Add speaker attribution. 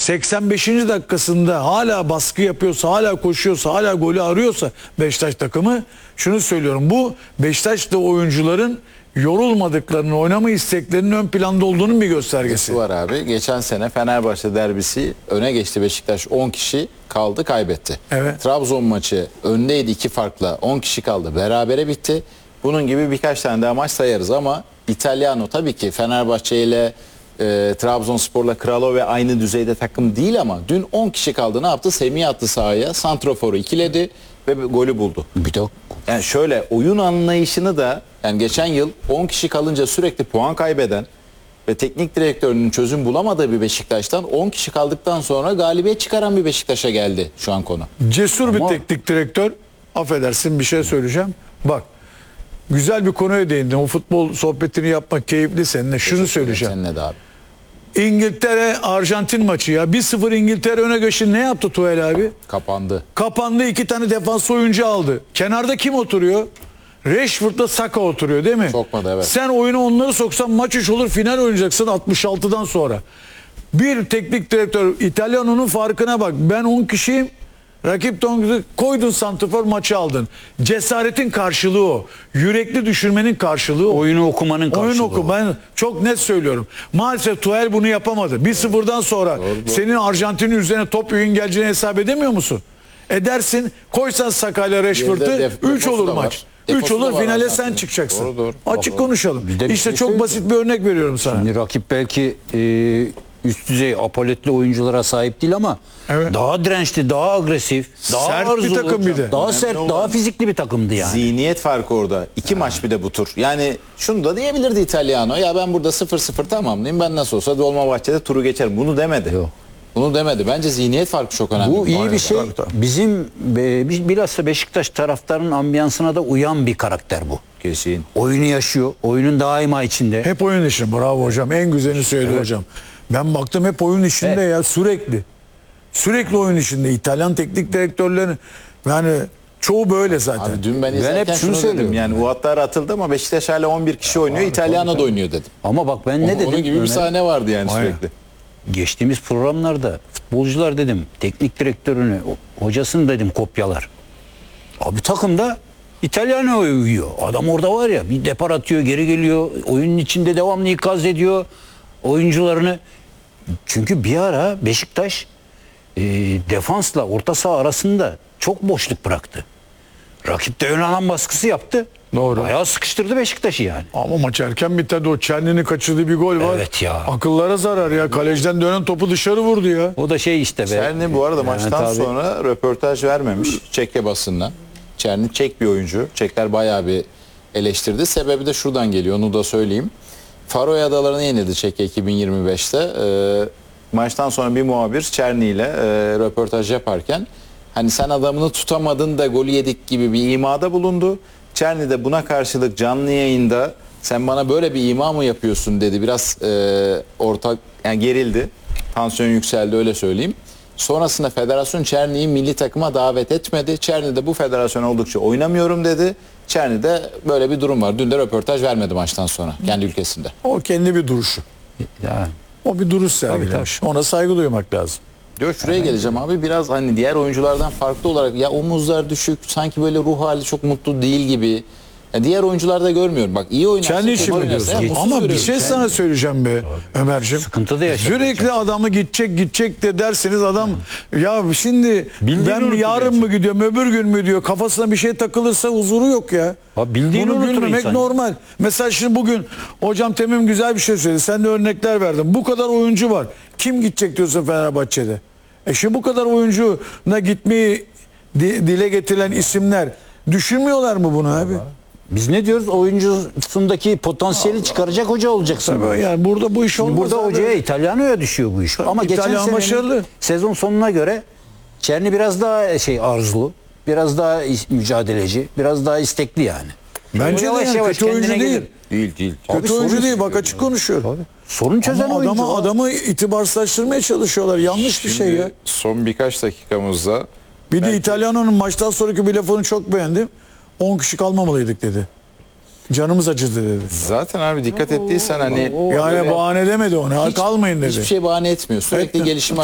Speaker 1: 85. dakikasında hala baskı yapıyorsa, hala koşuyorsa, hala golü arıyorsa Beşiktaş takımı, şunu söylüyorum. Bu Beşiktaş'ta oyuncuların yorulmadıklarını, oynama isteklerinin ön planda olduğunun bir göstergesi.
Speaker 2: Var abi. Geçen sene Fenerbahçe derbisi öne geçti Beşiktaş, 10 kişi kaldı, kaybetti.
Speaker 1: Evet.
Speaker 2: Trabzon maçı öndeydi 2 farkla, 10 kişi kaldı, berabere bitti. Bunun gibi birkaç tane daha maç sayarız ama Italiano tabii ki Fenerbahçe ile Trabzonspor'la Kralove aynı düzeyde takım değil ama dün 10 kişi kaldı, ne yaptı? Semih attı sahaya, santroforu ikiledi ve golü buldu.
Speaker 3: Bir de
Speaker 2: Yani şöyle oyun anlayışını da, yani geçen yıl 10 kişi kalınca sürekli puan kaybeden ve teknik direktörünün çözüm bulamadığı bir Beşiktaş'tan 10 kişi kaldıktan sonra galibiyet çıkaran bir Beşiktaş'a geldi şu an konu.
Speaker 1: Cesur bir teknik direktör, affedersin bir şey söyleyeceğim. Bak, güzel bir konuya değindin. O futbol sohbetini yapmak keyifli seninle. Şunu söyleyeceğim.
Speaker 2: Seninle de abi.
Speaker 1: İngiltere Arjantin maçı ya. 1-0 İngiltere öne geçti. Ne yaptı Tuchel abi?
Speaker 2: Kapandı.
Speaker 1: Kapandı, 2 tane defans oyuncu aldı. Kenarda kim oturuyor? Rashford'la Saka oturuyor değil mi?
Speaker 2: Sokmadı, evet.
Speaker 1: Sen oyunu onları soksan maç 3 olur, final oynayacaksın 66'dan sonra. Bir teknik direktör, İtalyano'nun farkına bak. Ben 10 kişiyim. Rakip tonguzu koydun, santrfor, maçı aldın. Cesaretin karşılığı o. Yürekli düşürmenin karşılığı o.
Speaker 3: oyunu okumanın karşılığı.
Speaker 1: Oyun oku. Ben çok net söylüyorum. Maalesef Tuchel bunu yapamadı. 1-0'dan sonra senin Arjantin'in üzerine top oyun geleceğini hesap edemiyor musun? Edersin. Koysan Saka'yla Rashford'u 3 olur maç. 3 olur, finale sen çıkacaksın.
Speaker 2: Doğru, doğru.
Speaker 1: Açık konuşalım.
Speaker 3: Bir de bir
Speaker 1: İşte
Speaker 3: şey
Speaker 1: çok
Speaker 3: söyleyeyim.
Speaker 1: basit bir örnek veriyorum sana.
Speaker 3: Şimdi rakip belki üst düzey apoletli oyunculara sahip değil ama
Speaker 1: Evet.
Speaker 3: daha dirençli, daha agresif, daha
Speaker 1: Sert bir
Speaker 3: arzulu,
Speaker 1: takım bir de.
Speaker 3: daha sert, daha fizikli bir takımdı yani.
Speaker 2: Zihniyet farkı orada. 2 maç bir de bu tur. Yani şunu da diyebilirdi İtalyano. Ya ben burada 0-0 tamamlayayım. Ben nasıl olsa Dolmabahçe'de turu geçerim. Bunu demedi.
Speaker 3: Yok.
Speaker 2: Bunu demedi. Bence zihniyet farkı çok önemli.
Speaker 3: Bu iyi bir şey.
Speaker 1: Tabii, tabii.
Speaker 3: Bizim bilhassa Beşiktaş taraftarının ambiyansına da uyan bir karakter bu.
Speaker 2: Kesin.
Speaker 3: Oyunu yaşıyor. Oyunun daima içinde.
Speaker 1: Hep oyun işi. Bravo hocam. En güzelini söyledi hocam. Ben baktım hep oyun içinde ya, sürekli. Sürekli oyun içinde. İtalyan teknik direktörlerin yani çoğu böyle zaten.
Speaker 2: Abi dün ben
Speaker 3: hep
Speaker 2: izlerken
Speaker 3: şunu
Speaker 2: şunu dedim.
Speaker 3: söylüyorum.
Speaker 2: Yani bu hatlar atıldı ama Beşiktaş hala 11 kişi oynuyor. İtalyano da oynuyor dedim.
Speaker 3: Ama bak ben ne dedim?
Speaker 2: Onun gibi bir
Speaker 3: Ömer?
Speaker 2: sahne vardı yani
Speaker 1: Aynen.
Speaker 2: sürekli.
Speaker 3: Geçtiğimiz programlarda futbolcular dedim, teknik direktörünü, hocasını dedim kopyalar. Abi takımda İtalyano'ya uyuyor. Adam orada var ya, bir depar atıyor, geri geliyor. Oyunun içinde devamlı ikaz ediyor oyuncularını. Çünkü bir ara Beşiktaş defansla orta saha arasında çok boşluk bıraktı. Rakip de ön alan baskısı yaptı.
Speaker 1: Doğru.
Speaker 3: Bayağı sıkıştırdı Beşiktaş'ı yani.
Speaker 1: Ama maç erken bitti. O Çerni'nin kaçırdığı bir gol var.
Speaker 3: Evet ya.
Speaker 1: Akıllara zarar ya. Kaleciden dönen topu dışarı vurdu ya.
Speaker 3: O da şey işte be.
Speaker 2: Çerni bu arada
Speaker 3: Levent
Speaker 2: maçtan
Speaker 3: abi.
Speaker 2: sonra röportaj vermemiş Çekya basından. Çerni Çek bir oyuncu. Çekler bayağı bir eleştirdi. Sebebi de şuradan geliyor, onu da söyleyeyim. Faroe Adaları'nı yenildi Çekya 2025'te. Maçtan sonra bir muhabir Çerni ile röportaj yaparken hani sen adamını tutamadın da golü yedik gibi bir imada bulundu. Çerni de buna karşılık canlı yayında sen bana böyle bir ima mı yapıyorsun dedi. Biraz ortak yani gerildi. Tansiyon yükseldi, öyle söyleyeyim. Sonrasında federasyon Çerni'yi milli takıma davet etmedi. Çerni de bu federasyon oldukça oynamıyorum dedi. Çerni'de böyle bir durum var. Dün de röportaj vermedi maçtan sonra kendi ülkesinde.
Speaker 1: O kendi bir duruşu.
Speaker 3: Yani.
Speaker 1: O bir duruş sergilemiş. Ona saygı duymak lazım.
Speaker 2: Diyor şuraya geleceğim abi, biraz hani diğer oyunculardan farklı olarak ya omuzlar düşük, sanki böyle ruh hali çok mutlu değil gibi. Ya diğer oyuncularda görmüyorum. Bak iyi oynarsa,
Speaker 1: Çerni işi
Speaker 2: kötü
Speaker 1: mi
Speaker 2: oynarsa
Speaker 1: diyorsun?
Speaker 2: ya mutsuz
Speaker 1: Ama bir
Speaker 2: görüyorum
Speaker 1: şey
Speaker 2: Çerni.
Speaker 1: sana söyleyeceğim be Ömerciğim.
Speaker 3: Sıkıntı da yaşıyor.
Speaker 1: Sürekli adamı gidecek de dersiniz adam ya şimdi
Speaker 3: Bildiğini
Speaker 1: ben
Speaker 3: unutuyor
Speaker 1: yarın mı gidiyorum öbür gün mü diyor, kafasına bir şey takılırsa huzuru yok ya.
Speaker 3: Ha, bildiğini
Speaker 1: Bunu
Speaker 3: unutur
Speaker 1: bilmemek
Speaker 3: insan.
Speaker 1: normal. Mesela şimdi bugün hocam Temim güzel bir şey söyledi. Sen de örnekler verdin. Bu kadar oyuncu var. Kim gidecek diyorsun Fenerbahçe'de? Şimdi bu kadar oyuncuna gitmeyi dile getirilen isimler düşünmüyorlar mı bunu abi?
Speaker 3: Biz ne diyoruz? Oyuncusundaki potansiyeli çıkaracak hoca olacaksın.
Speaker 1: Tabii yani burada bu iş olmaz.
Speaker 3: Burada
Speaker 1: abi.
Speaker 3: hocaya İtalyano'ya düşüyor bu iş. Ama geçen
Speaker 1: İtalyan
Speaker 3: senenin
Speaker 1: başarılı.
Speaker 3: sezon sonuna göre Çerni biraz daha arzulu, biraz daha mücadeleci, biraz daha istekli yani.
Speaker 1: Bence de
Speaker 3: Yavaş
Speaker 1: yani
Speaker 3: yavaş
Speaker 1: kötü oyuncu
Speaker 3: kendine
Speaker 1: değil.
Speaker 3: gelir.
Speaker 2: Değil.
Speaker 1: Kötü
Speaker 3: Abi
Speaker 1: oyuncu
Speaker 3: sorun-
Speaker 1: değil, bak açık konuşuyor.
Speaker 3: Sorun çözen
Speaker 1: Ama
Speaker 3: oyuncu.
Speaker 1: adamı itibarsızlaştırmaya çalışıyorlar. Yanlış bir şey ya.
Speaker 2: Son birkaç dakikamızda
Speaker 1: Bir de İtalyano'nun maçtan sonraki bir lafını çok beğendim. 10 kişi kalmamalıydık dedi. Canımız acıdı dedi.
Speaker 2: zaten abi dikkat ettiysen hani
Speaker 1: Yani bahane demedi ona. Kalmayın dedi.
Speaker 2: hiçbir şey bahane etmiyor. Sürekli
Speaker 1: Etmiyor.
Speaker 2: gelişim